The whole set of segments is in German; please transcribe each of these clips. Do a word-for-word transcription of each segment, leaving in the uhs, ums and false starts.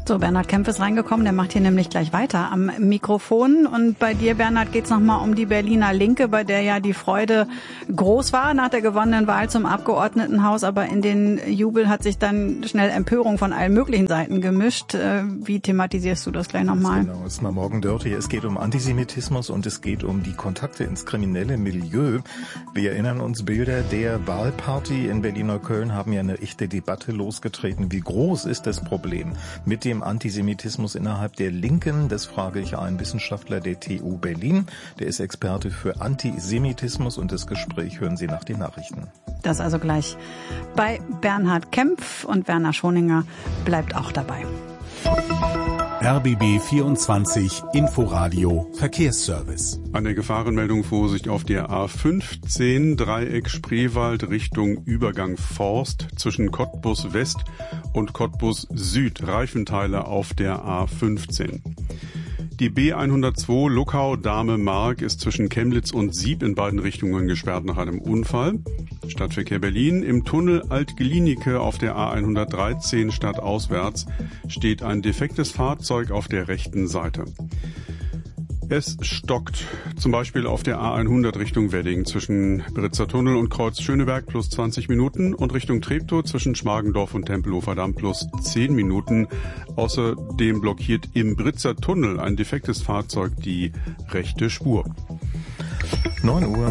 So, Bernhard Kempf ist reingekommen, der macht hier nämlich gleich weiter am Mikrofon. Und bei dir, Bernhard, geht's nochmal um die Berliner Linke, bei der ja die Freude groß war nach der gewonnenen Wahl zum Abgeordnetenhaus. Aber in den Jubel hat sich dann schnell Empörung von allen möglichen Seiten gemischt. Wie thematisierst du das gleich nochmal? Genau, es ist mal morgen dirty. Es geht um Antisemitismus und es geht um die Kontakte ins kriminelle Milieu. Wir erinnern uns, Bilder der Wahlparty in Berlin-Neukölln haben ja eine echte Debatte losgetreten. Wie groß ist das Problem mit dem Antisemitismus innerhalb der Linken? Das frage ich einen Wissenschaftler der T U Berlin. Der ist Experte für Antisemitismus und das Gespräch hören Sie nach den Nachrichten. Das also gleich bei Bernhard Kempf und Werner Schoninger bleibt auch dabei. R B B vierundzwanzig Inforadio Verkehrsservice. Eine Gefahrenmeldung, Vorsicht auf der A fünfzehn, Dreieck Spreewald Richtung Übergang Forst zwischen Cottbus West und Cottbus Süd. Reifenteile auf der A fünfzehn. Die B hundertzwei Luckau-Dahme-Mark ist zwischen Chemnitz und Sieb in beiden Richtungen gesperrt nach einem Unfall. Stadtverkehr Berlin. Im Tunnel Alt-Glienicke auf der A hundertdreizehn stadtauswärts steht ein defektes Fahrzeug auf der rechten Seite. Es stockt, zum Beispiel auf der A hundert Richtung Wedding zwischen Britzer Tunnel und Kreuz Schöneberg plus zwanzig Minuten und Richtung Treptow zwischen Schmargendorf und Tempelhofer Damm plus zehn Minuten. Außerdem blockiert im Britzer Tunnel ein defektes Fahrzeug die rechte Spur. neun Uhr.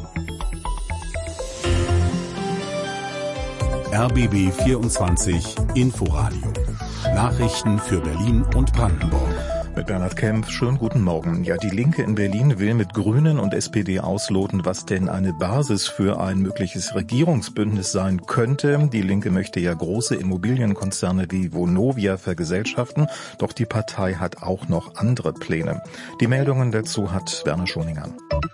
R B B vierundzwanzig Inforadio. Nachrichten für Berlin und Brandenburg. Mit Bernhard Kempf, schönen guten Morgen. Ja, die Linke in Berlin will mit Grünen und S P D ausloten, was denn eine Basis für ein mögliches Regierungsbündnis sein könnte. Die Linke möchte ja große Immobilienkonzerne wie Vonovia vergesellschaften, doch die Partei hat auch noch andere Pläne. Die Meldungen dazu hat Werner Schoninger.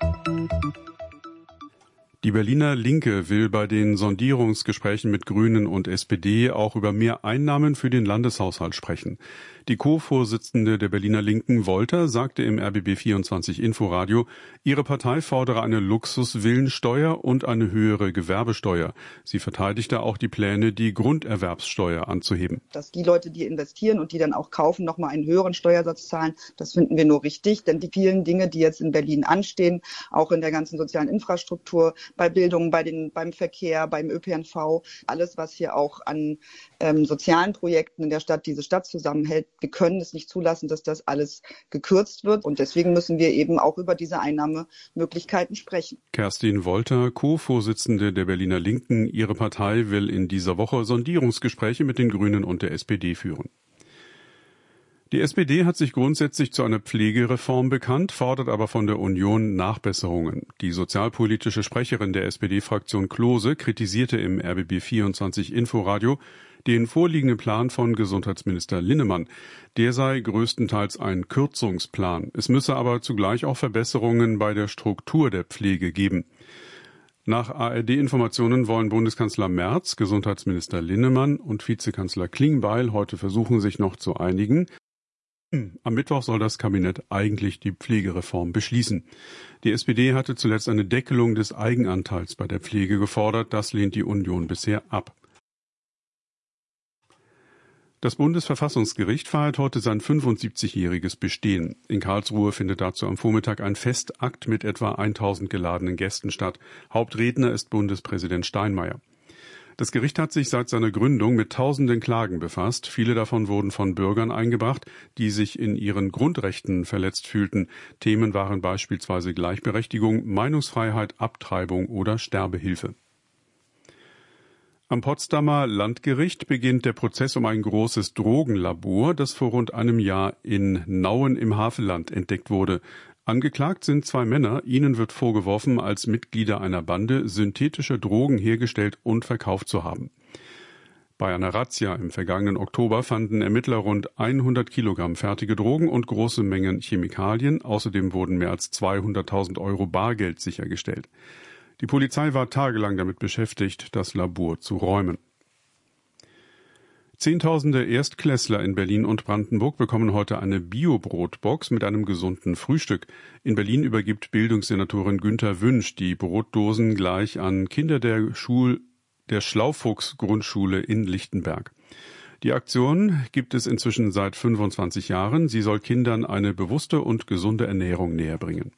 Die Berliner Linke will bei den Sondierungsgesprächen mit Grünen und S P D auch über mehr Einnahmen für den Landeshaushalt sprechen. Die Co-Vorsitzende der Berliner Linken, Wolter, sagte im R B B vierundzwanzig Inforadio, ihre Partei fordere eine Luxusvillensteuer und eine höhere Gewerbesteuer. Sie verteidigte auch die Pläne, die Grunderwerbssteuer anzuheben. Dass die Leute, die investieren und die dann auch kaufen, nochmal einen höheren Steuersatz zahlen, das finden wir nur richtig. Denn die vielen Dinge, die jetzt in Berlin anstehen, auch in der ganzen sozialen Infrastruktur, bei Bildung, bei den, beim Verkehr, beim Ö P N V, alles, was hier auch an ähm, sozialen Projekten in der Stadt diese Stadt zusammenhält, wir können es nicht zulassen, dass das alles gekürzt wird. Und deswegen müssen wir eben auch über diese Einnahmemöglichkeiten sprechen. Kerstin Wolter, Co-Vorsitzende der Berliner Linken. Ihre Partei will in dieser Woche Sondierungsgespräche mit den Grünen und der S P D führen. Die S P D hat sich grundsätzlich zu einer Pflegereform bekannt, fordert aber von der Union Nachbesserungen. Die sozialpolitische Sprecherin der S P D-Fraktion Klose kritisierte im R B B vierundzwanzig Inforadio den vorliegenden Plan von Gesundheitsminister Linnemann. Der sei größtenteils ein Kürzungsplan. Es müsse aber zugleich auch Verbesserungen bei der Struktur der Pflege geben. Nach A R D-Informationen wollen Bundeskanzler Merz, Gesundheitsminister Linnemann und Vizekanzler Klingbeil heute versuchen, sich noch zu einigen. Am Mittwoch soll das Kabinett eigentlich die Pflegereform beschließen. Die S P D hatte zuletzt eine Deckelung des Eigenanteils bei der Pflege gefordert. Das lehnt die Union bisher ab. Das Bundesverfassungsgericht feiert heute sein fünfundsiebzigjähriges Bestehen. In Karlsruhe findet dazu am Vormittag ein Festakt mit etwa tausend geladenen Gästen statt. Hauptredner ist Bundespräsident Steinmeier. Das Gericht hat sich seit seiner Gründung mit tausenden Klagen befasst. Viele davon wurden von Bürgern eingebracht, die sich in ihren Grundrechten verletzt fühlten. Themen waren beispielsweise Gleichberechtigung, Meinungsfreiheit, Abtreibung oder Sterbehilfe. Am Potsdamer Landgericht beginnt der Prozess um ein großes Drogenlabor, das vor rund einem Jahr in Nauen im Havelland entdeckt wurde. Angeklagt sind zwei Männer. Ihnen wird vorgeworfen, als Mitglieder einer Bande synthetische Drogen hergestellt und verkauft zu haben. Bei einer Razzia im vergangenen Oktober fanden Ermittler rund hundert Kilogramm fertige Drogen und große Mengen Chemikalien. Außerdem wurden mehr als zweihunderttausend Euro Bargeld sichergestellt. Die Polizei war tagelang damit beschäftigt, das Labor zu räumen. Zehntausende Erstklässler in Berlin und Brandenburg bekommen heute eine Bio-Brotbox mit einem gesunden Frühstück. In Berlin übergibt Bildungssenatorin Günther Wünsch die Brotdosen gleich an Kinder der Schul- der Schlaufuchs-Grundschule in Lichtenberg. Die Aktion gibt es inzwischen seit fünfundzwanzig Jahren. Sie soll Kindern eine bewusste und gesunde Ernährung näherbringen.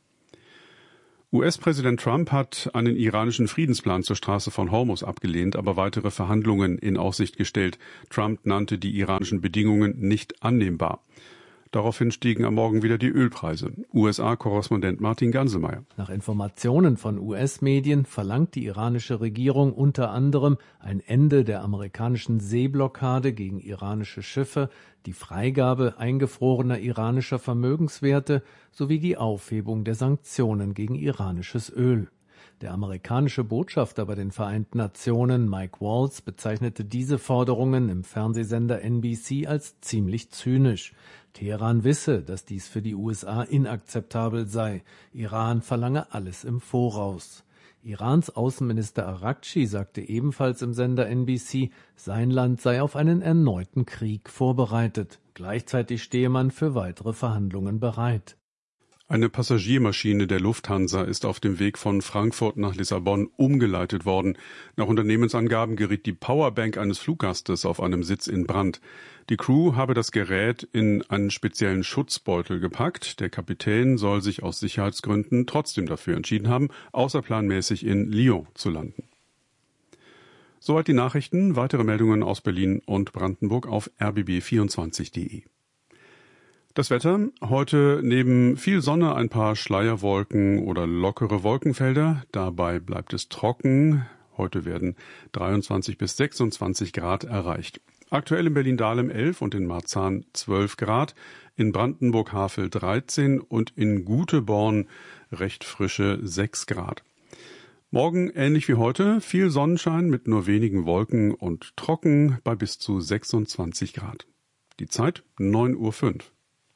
U S-Präsident Trump hat einen iranischen Friedensplan zur Straße von Hormuz abgelehnt, aber weitere Verhandlungen in Aussicht gestellt. Trump nannte die iranischen Bedingungen nicht annehmbar. Daraufhin stiegen am Morgen wieder die Ölpreise. U S A-Korrespondent Martin Ganselmeier. Nach Informationen von U S-Medien verlangt die iranische Regierung unter anderem ein Ende der amerikanischen Seeblockade gegen iranische Schiffe, die Freigabe eingefrorener iranischer Vermögenswerte sowie die Aufhebung der Sanktionen gegen iranisches Öl. Der amerikanische Botschafter bei den Vereinten Nationen, Mike Waltz, bezeichnete diese Forderungen im Fernsehsender N B C als ziemlich zynisch. Teheran wisse, dass dies für die U S A inakzeptabel sei. Iran verlange alles im Voraus. Irans Außenminister Araghchi sagte ebenfalls im Sender N B C, sein Land sei auf einen erneuten Krieg vorbereitet. Gleichzeitig stehe man für weitere Verhandlungen bereit. Eine Passagiermaschine der Lufthansa ist auf dem Weg von Frankfurt nach Lissabon umgeleitet worden. Nach Unternehmensangaben geriet die Powerbank eines Fluggastes auf einem Sitz in Brand. Die Crew habe das Gerät in einen speziellen Schutzbeutel gepackt. Der Kapitän soll sich aus Sicherheitsgründen trotzdem dafür entschieden haben, außerplanmäßig in Lyon zu landen. Soweit die Nachrichten. Weitere Meldungen aus Berlin und Brandenburg auf r b b vierundzwanzig punkt d e. Das Wetter, heute neben viel Sonne ein paar Schleierwolken oder lockere Wolkenfelder. Dabei bleibt es trocken. Heute werden dreiundzwanzig bis sechsundzwanzig Grad erreicht. Aktuell in Berlin-Dahlem elf und in Marzahn zwölf Grad, in Brandenburg-Havel dreizehn und in Guteborn recht frische sechs Grad. Morgen ähnlich wie heute, viel Sonnenschein mit nur wenigen Wolken und trocken bei bis zu sechsundzwanzig Grad. Die Zeit neun Uhr fünf.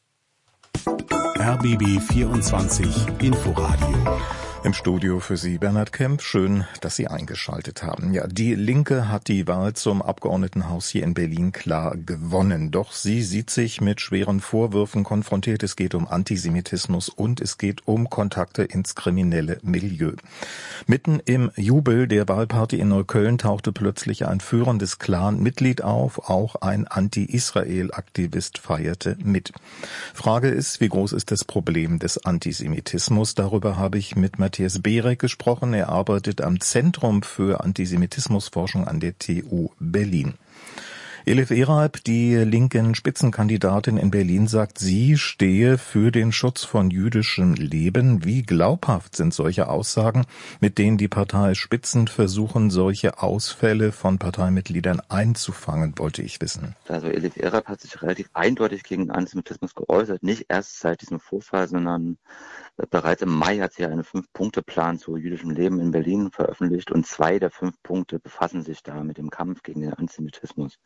R B B vierundzwanzig Inforadio. Im Studio für Sie Bernhard Kemp. Schön, dass Sie eingeschaltet haben. Ja, die Linke hat die Wahl zum Abgeordnetenhaus hier in Berlin klar gewonnen. Doch sie sieht sich mit schweren Vorwürfen konfrontiert. Es geht um Antisemitismus und es geht um Kontakte ins kriminelle Milieu. Mitten im Jubel der Wahlparty in Neukölln tauchte plötzlich ein führendes Clan-Mitglied auf. Auch ein Anti-Israel-Aktivist feierte mit. Frage ist, wie groß ist das Problem des Antisemitismus? Darüber habe ich mit Matthias Berek gesprochen. Er arbeitet am Zentrum für Antisemitismusforschung an der T U Berlin. Elif Eralp, die linken Spitzenkandidatin in Berlin, sagt, sie stehe für den Schutz von jüdischem Leben. Wie glaubhaft sind solche Aussagen, mit denen die Parteispitzen versuchen, solche Ausfälle von Parteimitgliedern einzufangen, wollte ich wissen. Also Elif Eralp hat sich relativ eindeutig gegen Antisemitismus geäußert, nicht erst seit diesem Vorfall, sondern bereits im Mai hat sie einen Fünf-Punkte-Plan zu jüdischem Leben in Berlin veröffentlicht und zwei der fünf Punkte befassen sich da mit dem Kampf gegen den Antisemitismus.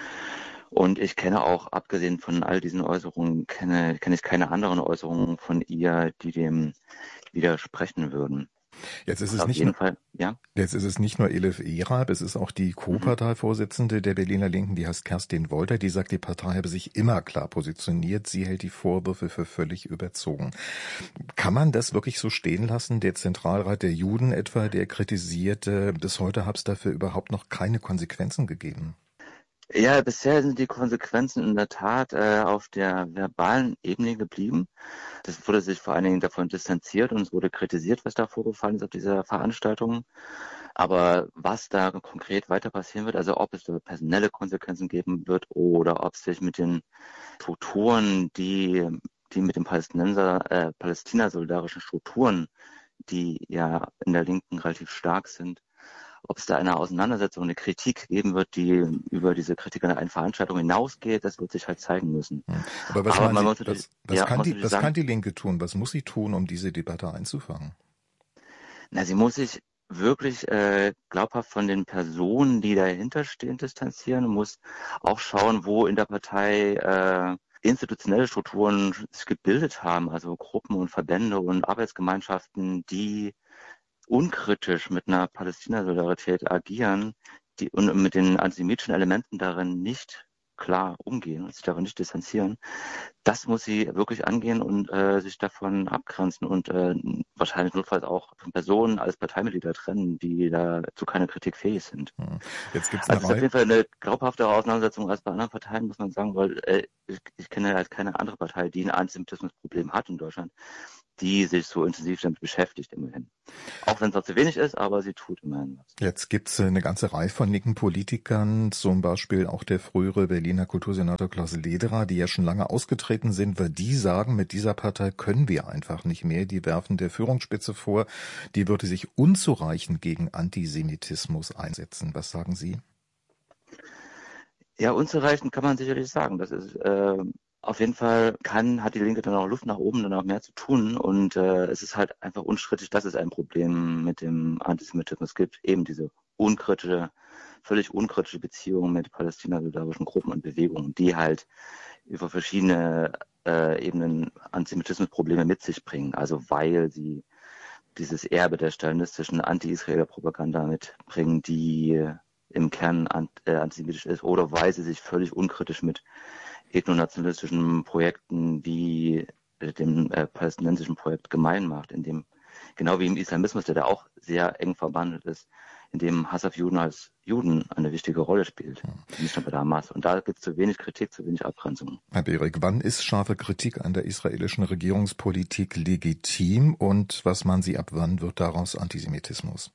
Und ich kenne auch, abgesehen von all diesen Äußerungen, kenne, kenne ich keine anderen Äußerungen von ihr, die dem widersprechen würden. Jetzt ist, es auf nicht jeden nur, Fall, ja. jetzt ist es nicht nur Elif Eralp, es ist auch die Co-Parteivorsitzende der Berliner Linken, die heißt Kerstin Wolter, die sagt, die Partei habe sich immer klar positioniert. Sie hält die Vorwürfe für völlig überzogen. Kann man das wirklich so stehen lassen? Der Zentralrat der Juden etwa, der kritisierte, bis heute habe es dafür überhaupt noch keine Konsequenzen gegeben. Ja, bisher sind die Konsequenzen in der Tat äh, auf der verbalen Ebene geblieben. Das wurde sich vor allen Dingen davon distanziert und es wurde kritisiert, was da vorgefallen ist auf dieser Veranstaltung. Aber was da konkret weiter passieren wird, also ob es da personelle Konsequenzen geben wird oder ob sich mit den Strukturen, die, die mit den Palästinenser, äh, Palästina-solidarischen Strukturen, die ja in der Linken relativ stark sind, ob es da eine Auseinandersetzung, eine Kritik geben wird, die über diese Kritik an der einen Veranstaltung hinausgeht, das wird sich halt zeigen müssen. Aber was, Aber man sie, muss, was, was, ja, kann, die, was sagen, kann die Linke tun? Was muss sie tun, um diese Debatte einzufangen? Na, sie muss sich wirklich äh, glaubhaft von den Personen, die dahinter stehen, distanzieren, muss auch schauen, wo in der Partei äh, institutionelle Strukturen sich gebildet haben, also Gruppen und Verbände und Arbeitsgemeinschaften, die unkritisch mit einer Palästina-Solidarität agieren, die und mit den antisemitischen Elementen darin nicht klar umgehen und sich davon nicht distanzieren. Das muss sie wirklich angehen und äh, sich davon abgrenzen und äh, wahrscheinlich notfalls auch von Personen als Parteimitglieder trennen, die da zu keiner Kritik fähig sind. Jetzt gibt's also es ist auf jeden Fall eine glaubhaftere Auseinandersetzung als bei anderen Parteien, muss man sagen, weil äh, ich, ich kenne halt keine andere Partei, die ein Antisemitismusproblem hat in Deutschland, die sich so intensiv damit beschäftigt immerhin. Auch wenn es noch zu wenig ist, aber sie tut immerhin was. Jetzt gibt's eine ganze Reihe von linken Politikern, zum Beispiel auch der frühere Berliner Kultursenator Klaus Lederer, die ja schon lange ausgetreten sind, weil die sagen, mit dieser Partei können wir einfach nicht mehr. Die werfen der Führungsspitze vor, die würde sich unzureichend gegen Antisemitismus einsetzen. Was sagen Sie? Ja, unzureichend kann man sicherlich sagen. Das ist äh, auf jeden Fall kann, hat die Linke dann auch Luft nach oben, dann auch mehr zu tun. Und äh, es ist halt einfach unstrittig, dass es ein Problem mit dem Antisemitismus gibt. Eben diese unkritische, völlig unkritische Beziehung mit palästina-solidarischen Gruppen und Bewegungen, die halt über verschiedene äh, Ebenen Antisemitismusprobleme mit sich bringen. Also weil sie dieses Erbe der stalinistischen Anti-Israeler Propaganda mitbringen, die im Kern antisemitisch ist, oder weil sie sich völlig unkritisch mit ethnonationalistischen Projekten wie dem äh, palästinensischen Projekt gemein macht, in dem, genau wie im Islamismus, der da auch sehr eng verbandelt ist, in dem Hass auf Juden als Juden eine wichtige Rolle spielt, nicht nur bei der Hamas. Und da gibt es zu wenig Kritik, zu wenig Abgrenzung. Herr Berik, wann ist scharfe Kritik an der israelischen Regierungspolitik legitim und was meinen Sie, ab wann wird daraus Antisemitismus?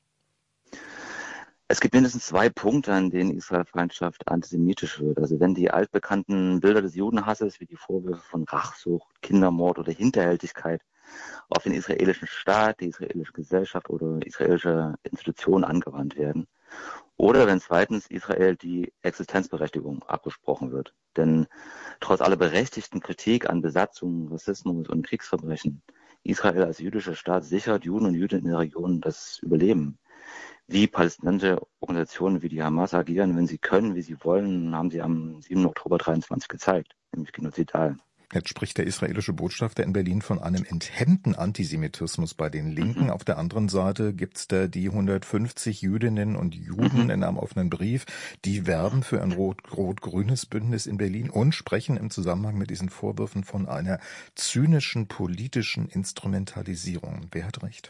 Es gibt mindestens zwei Punkte, an denen Israelfeindschaft antisemitisch wird. Also wenn die altbekannten Bilder des Judenhasses, wie die Vorwürfe von Rachsucht, Kindermord oder Hinterhältigkeit auf den israelischen Staat, die israelische Gesellschaft oder israelische Institutionen angewandt werden. Oder wenn zweitens Israel die Existenzberechtigung abgesprochen wird. Denn trotz aller berechtigten Kritik an Besatzung, Rassismus und Kriegsverbrechen, Israel als jüdischer Staat sichert Juden und Jüdinnen in der Region das Überleben. Wie palästinensische Organisationen wie die Hamas agieren, wenn sie können, wie sie wollen, haben sie am siebten Oktober dreiundzwanzig gezeigt, nämlich genozidal. Jetzt spricht der israelische Botschafter in Berlin von einem enthemmten Antisemitismus bei den Linken. Mhm. Auf der anderen Seite gibt's da die hundertfünfzig Jüdinnen und Juden mhm. in einem offenen Brief, die werben für ein rot- rot-grünes Bündnis in Berlin und sprechen im Zusammenhang mit diesen Vorwürfen von einer zynischen politischen Instrumentalisierung. Wer hat recht?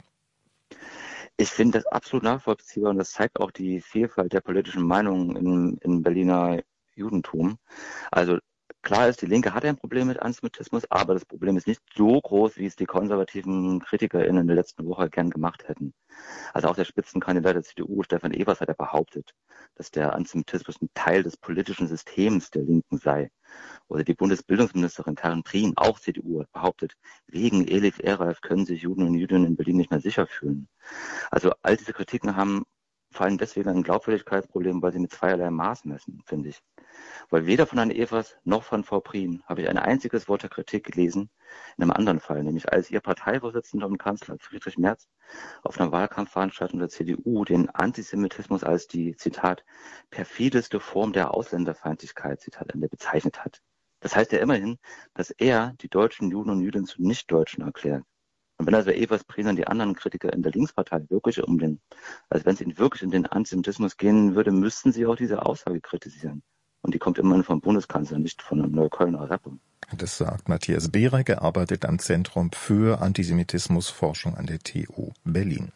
Ich finde das absolut nachvollziehbar und das zeigt auch die Vielfalt der politischen Meinungen im, im Berliner Judentum. Also klar ist, die Linke hat ein Problem mit Antisemitismus, aber das Problem ist nicht so groß, wie es die konservativen KritikerInnen in der letzten Woche gern gemacht hätten. Also auch der Spitzenkandidat der C D U, Stefan Evers, hat ja behauptet, dass der Antisemitismus ein Teil des politischen Systems der Linken sei. Oder die Bundesbildungsministerin Karin Prien, auch C D U, hat behauptet, wegen Elif Eref können sich Juden und Jüdinnen in Berlin nicht mehr sicher fühlen. Also all diese Kritiken haben vor allem deswegen ein Glaubwürdigkeitsproblem, weil sie mit zweierlei Maß messen, finde ich. Weil weder von Herrn Evers noch von Frau Prien habe ich ein einziges Wort der Kritik gelesen in einem anderen Fall, nämlich als ihr Parteivorsitzender und Kanzler Friedrich Merz auf einer Wahlkampfveranstaltung der C D U den Antisemitismus als die, Zitat, perfideste Form der Ausländerfeindlichkeit, Zitat Ende, bezeichnet hat. Das heißt ja immerhin, dass er die deutschen Juden und Jüdinnen zu Nichtdeutschen erklärt. Und wenn also Evers, Prien und die anderen Kritiker in der Linkspartei wirklich um den, also wenn es ihnen wirklich in den Antisemitismus gehen würde, müssten sie auch diese Aussage kritisieren. Und die kommt immerhin vom Bundeskanzler, nicht von einem Neuköllner Rapper. Das sagt Matthias Berik, er arbeitet am Zentrum für Antisemitismusforschung an der T U Berlin.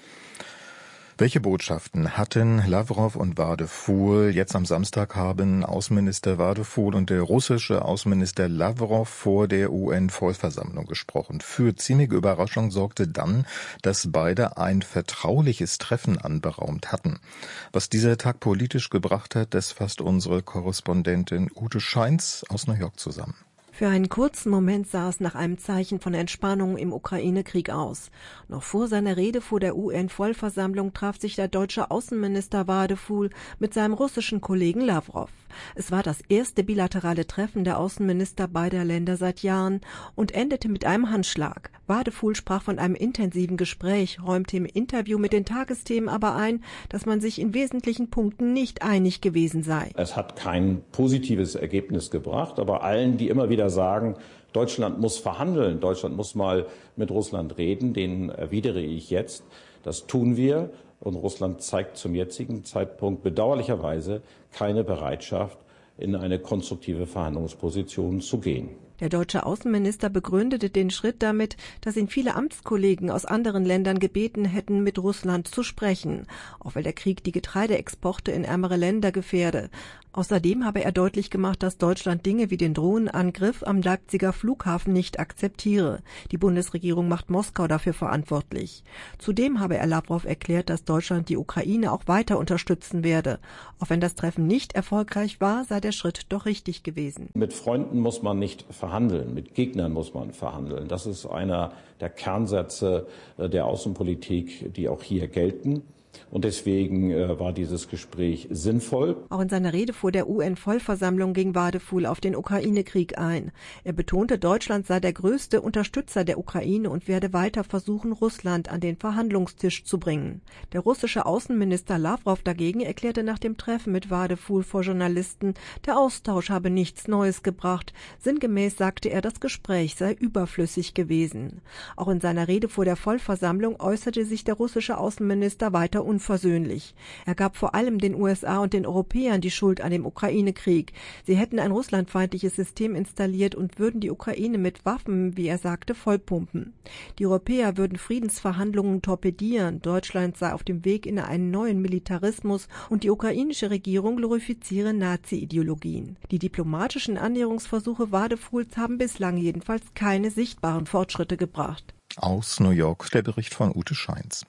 Welche Botschaften hatten Lavrov und Wadephul? Jetzt am Samstag haben Außenminister Wadephul und der russische Außenminister Lavrov vor der U N-Vollversammlung gesprochen. Für ziemliche Überraschung sorgte dann, dass beide ein vertrauliches Treffen anberaumt hatten. Was dieser Tag politisch gebracht hat, das fasst unsere Korrespondentin Ute Scheins aus New York zusammen. Für einen kurzen Moment sah es nach einem Zeichen von Entspannung im Ukraine-Krieg aus. Noch vor seiner Rede vor der U N-Vollversammlung traf sich der deutsche Außenminister Wadephul mit seinem russischen Kollegen Lavrov. Es war das erste bilaterale Treffen der Außenminister beider Länder seit Jahren und endete mit einem Handschlag. Wadephul sprach von einem intensiven Gespräch, räumte im Interview mit den Tagesthemen aber ein, dass man sich in wesentlichen Punkten nicht einig gewesen sei. Es hat kein positives Ergebnis gebracht, aber allen, die immer wieder sagen, Deutschland muss verhandeln, Deutschland muss mal mit Russland reden, denen erwidere ich jetzt, das tun wir. Und Russland zeigt zum jetzigen Zeitpunkt bedauerlicherweise keine Bereitschaft, in eine konstruktive Verhandlungsposition zu gehen. Der deutsche Außenminister begründete den Schritt damit, dass ihn viele Amtskollegen aus anderen Ländern gebeten hätten, mit Russland zu sprechen, auch weil der Krieg die Getreideexporte in ärmere Länder gefährde. Außerdem habe er deutlich gemacht, dass Deutschland Dinge wie den Drohnenangriff am Leipziger Flughafen nicht akzeptiere. Die Bundesregierung macht Moskau dafür verantwortlich. Zudem habe er Lavrov erklärt, dass Deutschland die Ukraine auch weiter unterstützen werde. Auch wenn das Treffen nicht erfolgreich war, sei der Schritt doch richtig gewesen. Mit Freunden muss man nicht verhandeln, mit Gegnern muss man verhandeln. Das ist einer der Kernsätze der Außenpolitik, die auch hier gelten. Und deswegen äh, war dieses Gespräch sinnvoll. Auch in seiner Rede vor der U N-Vollversammlung ging Wadefuhl auf den Ukraine-Krieg ein. Er betonte, Deutschland sei der größte Unterstützer der Ukraine und werde weiter versuchen, Russland an den Verhandlungstisch zu bringen. Der russische Außenminister Lavrov dagegen erklärte nach dem Treffen mit Wadefuhl vor Journalisten, der Austausch habe nichts Neues gebracht. Sinngemäß sagte er, das Gespräch sei überflüssig gewesen. Auch in seiner Rede vor der Vollversammlung äußerte sich der russische Außenminister weiter unversöhnlich. Er gab vor allem den U S A und den Europäern die Schuld an dem Ukraine-Krieg. Sie hätten ein russlandfeindliches System installiert und würden die Ukraine mit Waffen, wie er sagte, vollpumpen. Die Europäer würden Friedensverhandlungen torpedieren. Deutschland sei auf dem Weg in einen neuen Militarismus und die ukrainische Regierung glorifiziere Nazi-Ideologien. Die diplomatischen Annäherungsversuche Wadefuhls haben bislang jedenfalls keine sichtbaren Fortschritte gebracht. Aus New York der Bericht von Ute Scheins.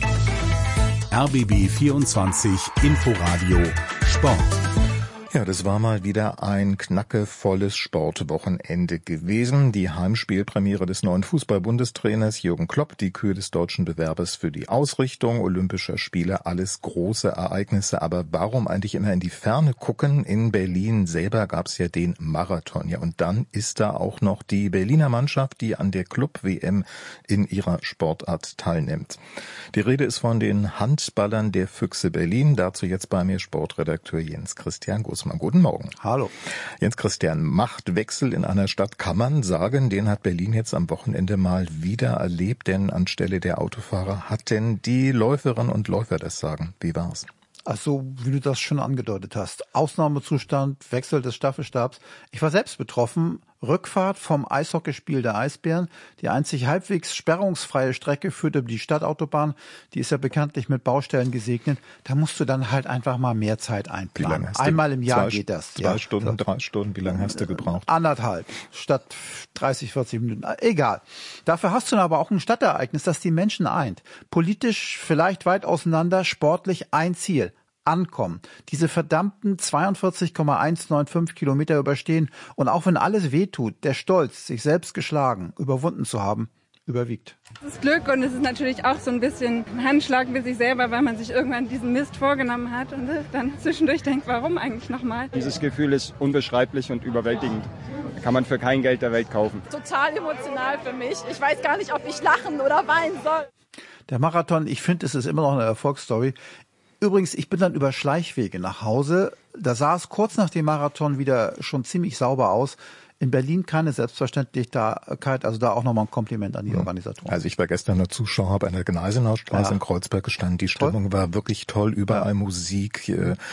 R B B vierundzwanzig Inforadio Sport. Ja, das war mal wieder ein knackevolles Sportwochenende gewesen. Die Heimspielpremiere des neuen Fußball-Bundestrainers Jürgen Klopp, die Kür des deutschen Bewerbers für die Ausrichtung Olympischer Spiele, alles große Ereignisse. Aber warum eigentlich immer in die Ferne gucken? In Berlin selber gab es ja den Marathon. Ja, und dann ist da auch noch die Berliner Mannschaft, die an der Club-W M in ihrer Sportart teilnimmt. Die Rede ist von den Handballern der Füchse Berlin. Dazu jetzt bei mir Sportredakteur Jens Christian Gussmann. Guten Morgen. Hallo. Jens Christian, Machtwechsel in einer Stadt kann man sagen, den hat Berlin jetzt am Wochenende mal wieder erlebt, denn anstelle der Autofahrer hatten die Läuferinnen und Läufer das Sagen. Wie war's? Also, wie du das schon angedeutet hast. Ausnahmezustand, Wechsel des Staffelstabs. Ich war selbst betroffen. Rückfahrt vom Eishockeyspiel der Eisbären. Die einzig halbwegs sperrungsfreie Strecke führt über die Stadtautobahn. Die ist ja bekanntlich mit Baustellen gesegnet. Da musst du dann halt einfach mal mehr Zeit einplanen. Einmal im Jahr geht das. Zwei ja. Stunden, drei Stunden. Wie lange hast du gebraucht? Anderthalb statt dreißig, vierzig Minuten. Egal. Dafür hast du dann aber auch ein Stadtereignis, das die Menschen eint. Politisch vielleicht weit auseinander, sportlich ein Ziel. Ankommen. Diese verdammten zweiundvierzig Komma hundertfünfundneunzig Kilometer überstehen und auch wenn alles wehtut, der Stolz, sich selbst geschlagen, überwunden zu haben, überwiegt. Es ist Glück und es ist natürlich auch so ein bisschen ein Handschlag mit sich selber, weil man sich irgendwann diesen Mist vorgenommen hat und dann zwischendurch denkt, warum eigentlich nochmal? Dieses Gefühl ist unbeschreiblich und überwältigend. Kann man für kein Geld der Welt kaufen. Total emotional für mich. Ich weiß gar nicht, ob ich lachen oder weinen soll. Der Marathon, ich finde, es ist immer noch eine Erfolgsstory. Übrigens, ich bin dann über Schleichwege nach Hause. Da sah es kurz nach dem Marathon wieder schon ziemlich sauber aus. In Berlin keine Selbstverständlichkeit, also da auch nochmal ein Kompliment an die Organisatoren. Also ich war gestern nur Zuschauer, habe an der Gneisenaustraße ja. in Kreuzberg gestanden. Die Stimmung toll. war wirklich toll, überall ja. Musik.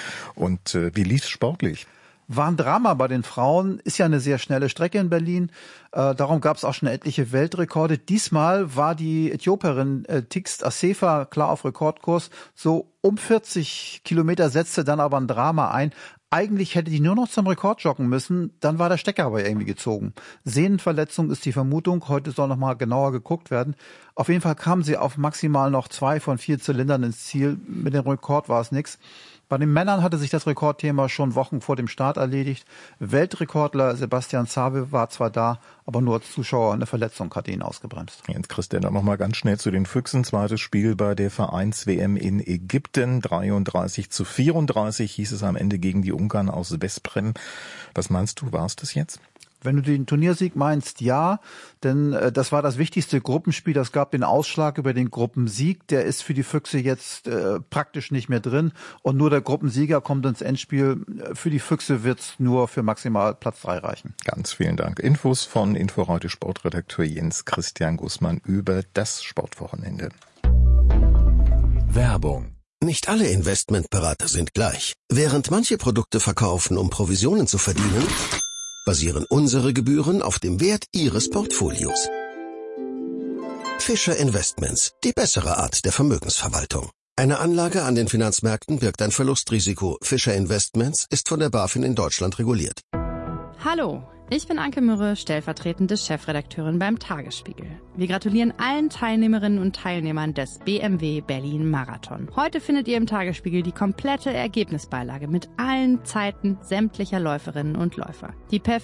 Und wie lief's sportlich? War ein Drama bei den Frauen, ist ja eine sehr schnelle Strecke in Berlin. Äh, darum gab es auch schon etliche Weltrekorde. Diesmal war die Äthiopierin äh, Tigst Assefa klar auf Rekordkurs. So um vierzig Kilometer setzte dann aber ein Drama ein. Eigentlich hätte die nur noch zum Rekord joggen müssen, dann war der Stecker aber irgendwie gezogen. Sehnenverletzung ist die Vermutung, heute soll noch mal genauer geguckt werden. Auf jeden Fall kamen sie auf maximal noch zwei von vier Zylindern ins Ziel. Mit dem Rekord war es nichts. Bei den Männern hatte sich das Rekordthema schon Wochen vor dem Start erledigt. Weltrekordler Sebastian Sabe war zwar da, aber nur als Zuschauer. Eine Verletzung hatte ihn ausgebremst. Jetzt Christian, noch mal ganz schnell zu den Füchsen. Zweites Spiel bei der Vereins-W M in Ägypten. dreiunddreißig zu vierunddreißig hieß es am Ende gegen die Ungarn aus Vesprem. Was meinst du, war es das jetzt? Wenn du den Turniersieg meinst, ja, denn äh, das war das wichtigste Gruppenspiel. Das gab den Ausschlag über den Gruppensieg. Der ist für die Füchse jetzt äh, praktisch nicht mehr drin. Und nur der Gruppensieger kommt ins Endspiel. Für die Füchse wird's nur für maximal Platz drei reichen. Ganz vielen Dank. Infos von Inforadio Sportredakteur Jens Christian Gussmann über das Sportwochenende. Werbung Nicht alle Investmentberater sind gleich. Während manche Produkte verkaufen, um Provisionen zu verdienen, basieren unsere Gebühren auf dem Wert Ihres Portfolios. Fischer Investments, die bessere Art der Vermögensverwaltung. Eine Anlage an den Finanzmärkten birgt ein Verlustrisiko. Fischer Investments ist von der BaFin in Deutschland reguliert. Hallo, ich bin Anke Mürre, stellvertretende Chefredakteurin beim Tagesspiegel. Wir gratulieren allen Teilnehmerinnen und Teilnehmern des B M W Berlin Marathon. Heute findet ihr im Tagesspiegel die komplette Ergebnisbeilage mit allen Zeiten sämtlicher Läuferinnen und Läufer. Die